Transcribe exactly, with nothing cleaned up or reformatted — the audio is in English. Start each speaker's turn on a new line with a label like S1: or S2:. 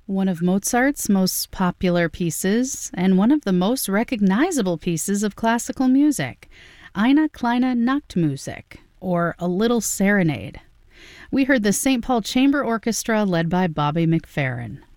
S1: One of Mozart's most popular pieces, and one of the most recognizable pieces of classical music, Eine kleine Nachtmusik, or A Little Serenade. We heard the Saint Paul Chamber Orchestra led by Bobby McFerrin.